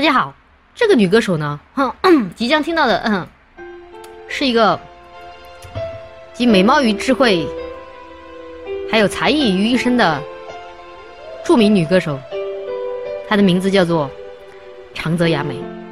大家好，这个女歌手呢，即将听到的，是一个集美貌与智慧，还有才艺于一身的著名女歌手，她的名字叫做长泽雅美。